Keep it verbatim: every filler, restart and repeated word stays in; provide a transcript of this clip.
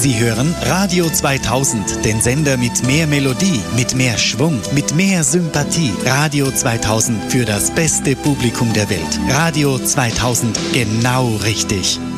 Sie hören Radio zweitausend, den Sender mit mehr Melodie, mit mehr Schwung, mit mehr Sympathie. Radio zweitausend für das beste Publikum der Welt. Radio zweitausend, genau richtig.